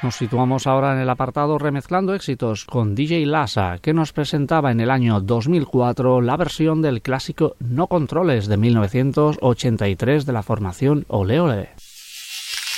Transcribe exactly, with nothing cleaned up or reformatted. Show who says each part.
Speaker 1: Nos situamos ahora en el apartado Remezclando Éxitos con D J Lassa, que nos presentaba en el año dos mil cuatro la versión del clásico No Controles de mil novecientos ochenta y tres de la formación Ole Ole.